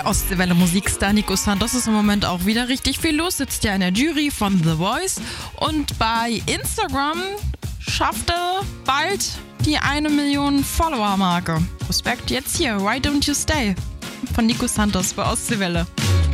Der Ostseewelle Musikstar Nico Santos ist im Moment auch wieder richtig viel los, sitzt ja in der Jury von The Voice und bei Instagram schafft er bald die 1 Million Follower-Marke. Respekt, jetzt hier, Why Don't You Stay von Nico Santos bei Ostseewelle.